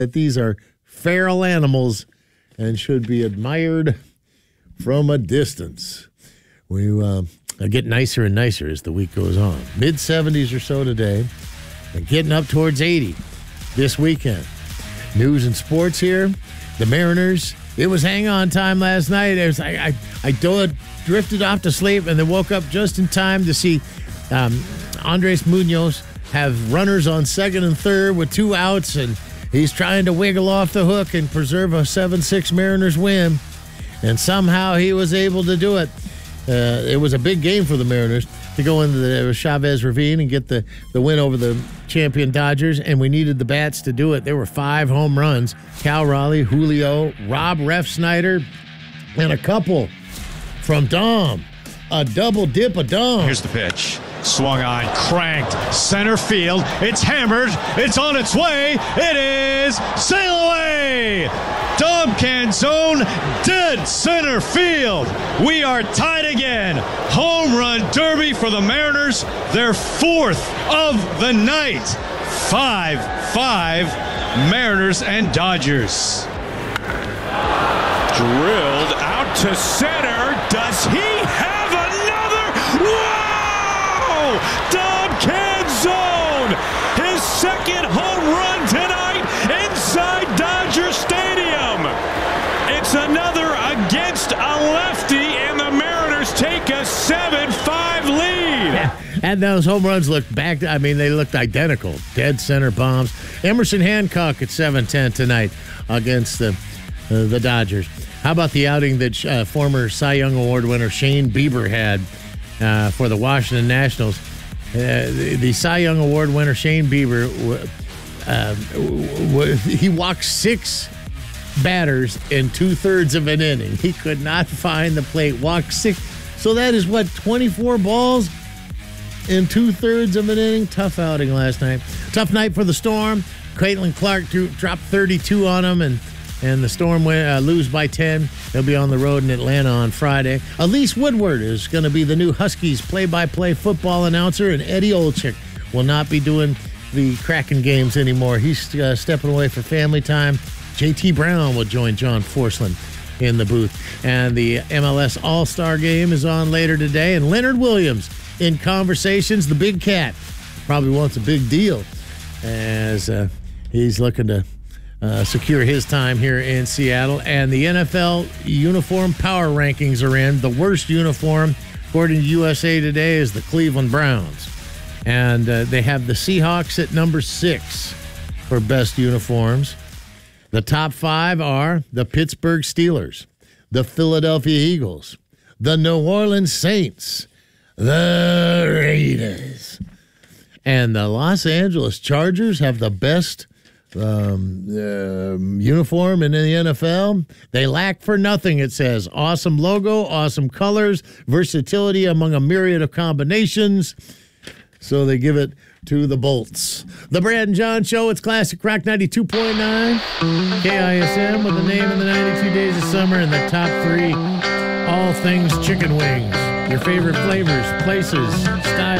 that these are feral animals and should be admired from a distance. We get nicer and nicer as the week goes on. Mid-70s or so today, and getting up towards 80 this weekend. News and sports here. The Mariners, it was hang-on time last night. I drifted off to sleep and then woke up just in time to see Andres Munoz have runners on second and third with 2 outs, and he's trying to wiggle off the hook and preserve a 7-6 Mariners win, and somehow he was able to do it. It was a big game for the Mariners to go into the Chavez Ravine and get the win over the champion Dodgers, and we needed the bats to do it. There were 5 home runs. Cal Raleigh, Julio, Rob Refsnyder, and a couple from Dom. A double dip of Dom. Here's the pitch. Swung on, cranked, center field. It's hammered. It's on its way. It is sail away. Dom Canzone, dead center field. We are tied again. Home run derby for the Mariners. Their 4th of the night. 5-5 Mariners and Dodgers. Drilled out to center. Does he have another? Whoa! Dom Canzone, his 2nd home run tonight inside Dodger Stadium. It's another against a lefty, and the Mariners take a 7-5 lead. Yeah. And those home runs looked they looked identical. Dead center bombs. Emerson Hancock at 7-10 tonight against the Dodgers. How about the outing that former Cy Young Award winner Shane Bieber had for the Washington Nationals? The Cy Young Award winner Shane Bieber, he walked 6 batters in 2/3 of an inning. He could not find the plate. Walked 6. So that is 24 balls in 2/3 of an inning. Tough outing last night. Tough night for the Storm. Caitlin Clark dropped 32 on them, and the Storm lose by 10. They'll be on the road in Atlanta on Friday. Elise Woodward is going to be the new Huskies play-by-play football announcer, and Eddie Olczyk will not be doing the Kraken games anymore. He's stepping away for family time. J.T. Brown will join John Forslund in the booth. And the MLS All-Star Game is on later today, and Leonard Williams in conversations. The big cat probably wants a big deal as he's looking to secure his time here in Seattle. And the NFL uniform power rankings are in. The worst uniform, according to USA Today, is the Cleveland Browns. And they have the Seahawks at number 6 for best uniforms. The top 5 are the Pittsburgh Steelers, the Philadelphia Eagles, the New Orleans Saints, the Raiders, and the Los Angeles Chargers have the best uniform in the NFL. They lack for nothing, it says. Awesome logo, awesome colors, versatility among a myriad of combinations. So they give it to the Bolts. The Brad and John Show, it's Classic Rock 92.9. KISM with the name of the 92 Days of Summer and the top 3 all things chicken wings. Your favorite flavors, places, styles.